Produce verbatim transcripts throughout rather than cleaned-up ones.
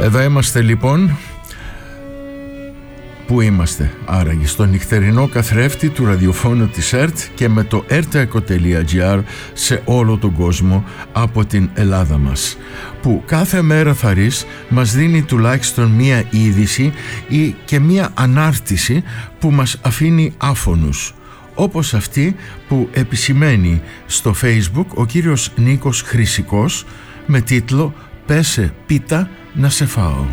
Εδώ είμαστε λοιπόν. Πού είμαστε άραγε? Στο νυχτερινό καθρέφτη του ραδιοφώνου της ΕΡΤ και με το erteco τελεία gr σε όλο τον κόσμο από την Ελλάδα μας, που κάθε μέρα Θαρής μας δίνει τουλάχιστον μία είδηση ή και μία ανάρτηση που μας αφήνει άφωνους, όπως αυτή που επισημαίνει στο Facebook ο κύριος Νίκος Χρυσικός με τίτλο «Πέσε πίτα να σε φάω».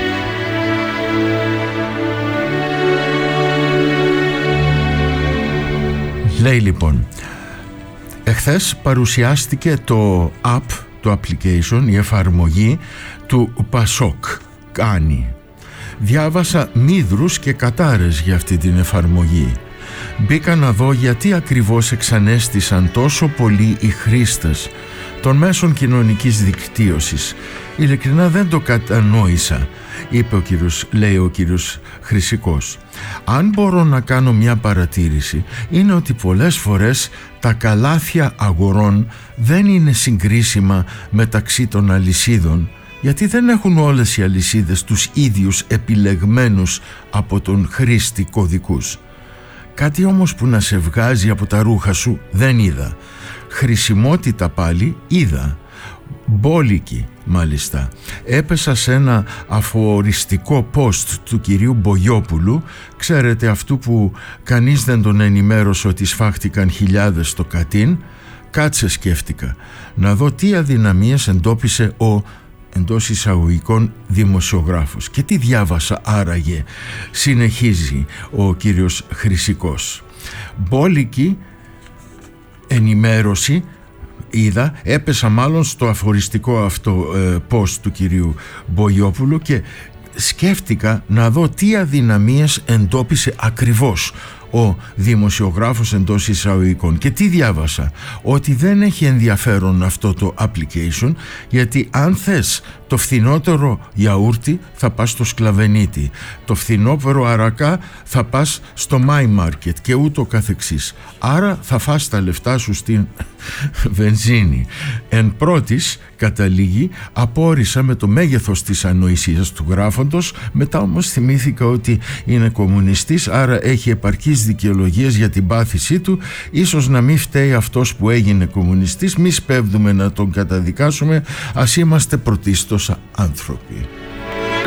Λέει λοιπόν, εχθές παρουσιάστηκε το app, το application, η εφαρμογή του Πασόκ, κάνει. Διάβασα μύδρους και κατάρες για αυτή την εφαρμογή. Μπήκα να δω γιατί ακριβώς εξανέστησαν τόσο πολλοί οι χρήστες των μέσων κοινωνικής δικτύωσης. Ειλικρινά δεν το κατανόησα, είπε ο κύριος, λέει ο κύριος Χρυσικός. Αν μπορώ να κάνω μια παρατήρηση, είναι ότι πολλές φορές τα καλάθια αγορών δεν είναι συγκρίσιμα μεταξύ των αλυσίδων, γιατί δεν έχουν όλες οι αλυσίδες τους ίδιους επιλεγμένους από τον χρήστη κωδικούς. Κάτι όμως που να σε βγάζει από τα ρούχα σου δεν είδα. Χρησιμότητα πάλι είδα. Μπόλικη μάλιστα. Έπεσα σε ένα αφοριστικό post του κυρίου Μπογιόπουλου, ξέρετε, αυτού που κανείς δεν τον ενημέρωσε ότι σφάχτηκαν χιλιάδες στο Κατίν. Κάτσε, σκέφτηκα, να δω τι αδυναμίες εντόπισε ο εντός εισαγωγικών δημοσιογράφος. Και τι διάβασα άραγε, συνεχίζει ο κύριος Χρυσικός. Μπόλικη ενημέρωση είδα, έπεσα μάλλον στο αφοριστικό αυτό ε, post του κυρίου Μπογιόπουλου και σκέφτηκα να δω τι αδυναμίες εντόπισε ακριβώς ο δημοσιογράφος εντός εισαγωγικών. Και τι διάβασα? Ότι δεν έχει ενδιαφέρον αυτό το application, γιατί αν θες το φθηνότερο γιαούρτι θα πας στο Σκλαβενίτη, το φθηνότερο αρακά θα πας στο My Market και ούτω καθεξής. Άρα θα φας τα λεφτά σου στην βενζίνη. Εν πρώτης, καταλήγει, απόρρισα με το μέγεθος της ανοησίας του γράφοντος. Μετά όμως θυμήθηκα ότι είναι κομμουνιστής, άρα έχει επαρκείς δικαιολογίες για την πάθησή του. Ίσως να μην φταίει αυτός που έγινε κομμουνιστής, μη σπέβδουμε να τον καταδικάσουμε, ας είμαστε πρωτίστως άνθρωποι.